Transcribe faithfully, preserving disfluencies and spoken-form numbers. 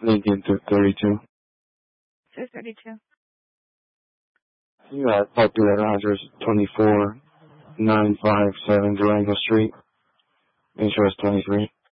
Lincoln to thirty-two. two thirty-two. You got popular address twenty-four nine five seven Durango Street. Insurance twenty-three.